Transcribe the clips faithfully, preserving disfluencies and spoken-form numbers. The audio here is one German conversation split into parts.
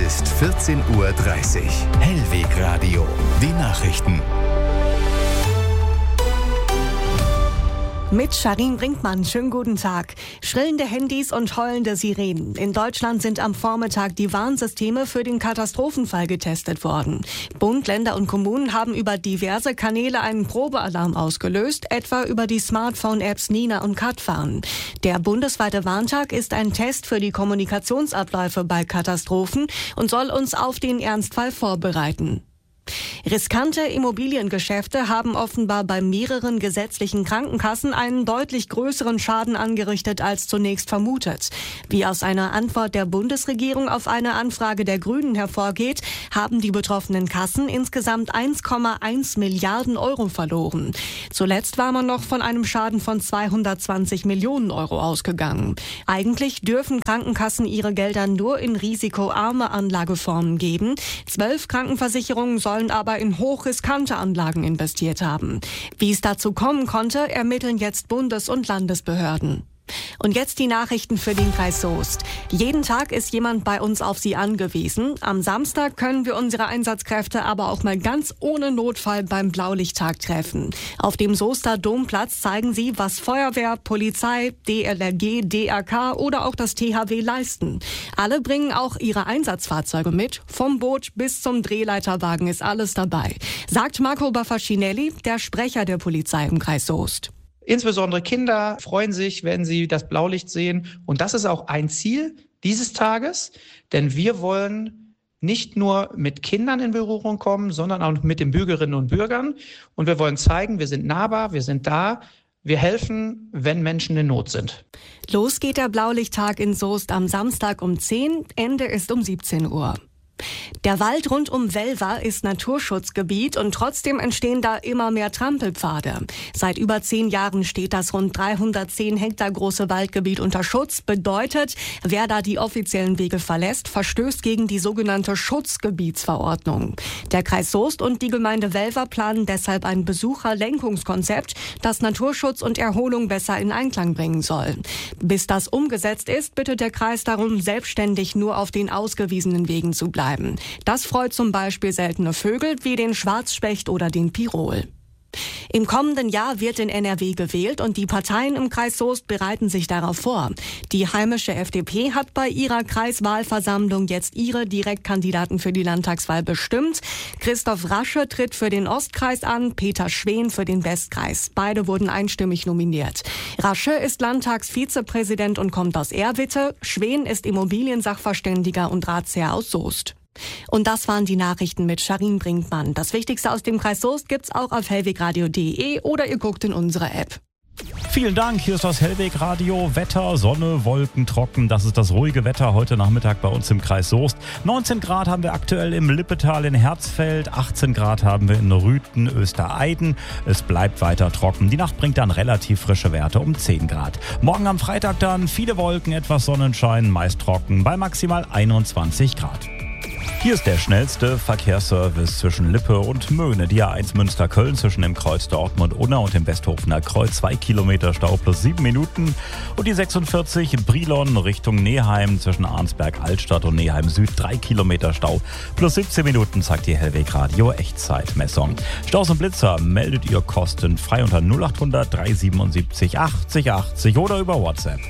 ist vierzehn Uhr dreißig. Hellweg Radio. Die Nachrichten. Mit Sharin Brinkmann, schönen guten Tag. Schrillende Handys und heulende Sirenen. In Deutschland sind am Vormittag die Warnsysteme für den Katastrophenfall getestet worden. Bund, Länder und Kommunen haben über diverse Kanäle einen Probealarm ausgelöst, etwa über die Smartphone-Apps Nina und Katwarn. Der bundesweite Warntag ist ein Test für die Kommunikationsabläufe bei Katastrophen und soll uns auf den Ernstfall vorbereiten. Riskante Immobiliengeschäfte haben offenbar bei mehreren gesetzlichen Krankenkassen einen deutlich größeren Schaden angerichtet als zunächst vermutet. Wie aus einer Antwort der Bundesregierung auf eine Anfrage der Grünen hervorgeht, haben die betroffenen Kassen insgesamt eins Komma eins Milliarden Euro verloren. Zuletzt war man noch von einem Schaden von zweihundertzwanzig Millionen Euro ausgegangen. Eigentlich dürfen Krankenkassen ihre Gelder nur in risikoarme Anlageformen geben. Zwölf Krankenversicherungen sollen aber in hochriskante Anlagen investiert haben. Wie es dazu kommen konnte, ermitteln jetzt Bundes- und Landesbehörden. Und jetzt die Nachrichten für den Kreis Soest. Jeden Tag ist jemand bei uns auf Sie angewiesen. Am Samstag können wir unsere Einsatzkräfte aber auch mal ganz ohne Notfall beim Blaulichttag treffen. Auf dem Soester Domplatz zeigen sie, was Feuerwehr, Polizei, D L R G, D R K oder auch das T H W leisten. Alle bringen auch ihre Einsatzfahrzeuge mit. Vom Boot bis zum Drehleiterwagen ist alles dabei, sagt Marco Baffacinelli, der Sprecher der Polizei im Kreis Soest. Insbesondere Kinder freuen sich, wenn sie das Blaulicht sehen. Und das ist auch ein Ziel dieses Tages, denn wir wollen nicht nur mit Kindern in Berührung kommen, sondern auch mit den Bürgerinnen und Bürgern. Und wir wollen zeigen, wir sind nahbar, wir sind da, wir helfen, wenn Menschen in Not sind. Los geht der Blaulichttag in Soest am Samstag um zehn, Ende ist um siebzehn Uhr. Der Wald rund um Welva ist Naturschutzgebiet und trotzdem entstehen da immer mehr Trampelpfade. Seit über zehn Jahren steht das rund dreihundertzehn Hektar große Waldgebiet unter Schutz. Bedeutet, wer da die offiziellen Wege verlässt, verstößt gegen die sogenannte Schutzgebietsverordnung. Der Kreis Soest und die Gemeinde Welva planen deshalb ein Besucherlenkungskonzept, das Naturschutz und Erholung besser in Einklang bringen soll. Bis das umgesetzt ist, bittet der Kreis darum, selbstständig nur auf den ausgewiesenen Wegen zu bleiben. Das freut zum Beispiel seltene Vögel wie den Schwarzspecht oder den Pirol. Im kommenden Jahr wird in N R W gewählt und die Parteien im Kreis Soest bereiten sich darauf vor. Die heimische F D P hat bei ihrer Kreiswahlversammlung jetzt ihre Direktkandidaten für die Landtagswahl bestimmt. Christoph Rasche tritt für den Ostkreis an, Peter Schwen für den Westkreis. Beide wurden einstimmig nominiert. Rasche ist Landtagsvizepräsident und kommt aus Erwitte. Schwen ist Immobiliensachverständiger und Ratsherr aus Soest. Und das waren die Nachrichten mit Sharin Brinkmann. Das Wichtigste aus dem Kreis Soest gibt's auch auf hellwegradio punkt de oder ihr guckt in unsere App. Vielen Dank, hier ist das Hellwegradio. Wetter, Sonne, Wolken, trocken. Das ist das ruhige Wetter heute Nachmittag bei uns im Kreis Soest. neunzehn Grad haben wir aktuell im Lippetal in Herzfeld. achtzehn Grad haben wir in Rüthen, Östereiden. Es bleibt weiter trocken. Die Nacht bringt dann relativ frische Werte um zehn Grad. Morgen am Freitag dann viele Wolken, etwas Sonnenschein, meist trocken bei maximal einundzwanzig Grad. Hier ist der schnellste Verkehrsservice zwischen Lippe und Möhne. Die A eins Münster-Köln zwischen dem Kreuz Dortmund-Unna und dem Westhofener Kreuz. Zwei Kilometer Stau plus sieben Minuten. Und die sechsundvierzig Brilon Richtung Neheim zwischen Arnsberg-Altstadt und Neheim-Süd. Drei Kilometer Stau plus siebzehn Minuten, zeigt die Hellweg-Radio Echtzeitmessung. Staus und Blitzer meldet ihr kostenfrei unter null acht hundert drei siebenundsiebzig achtzig achtzig oder über WhatsApp.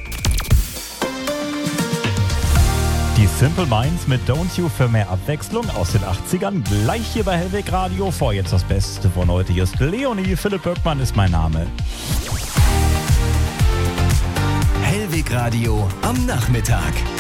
Die Simple Minds mit Don't You für mehr Abwechslung aus den achtzigern. Gleich hier bei Hellweg Radio. Vor jetzt das Beste von heute. Hier ist Leonie. Philipp Böckmann ist mein Name. Hellweg Radio am Nachmittag.